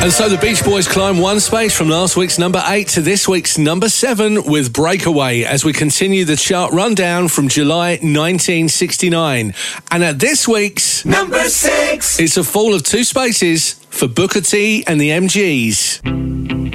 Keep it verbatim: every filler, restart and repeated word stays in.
And so the Beach Boys climb one space from last week's number eight to this week's number seven with Breakaway as we continue the chart rundown from July nineteen sixty-nine. And at this week's number six, it's a fall of two spaces for Booker T and the M Gs.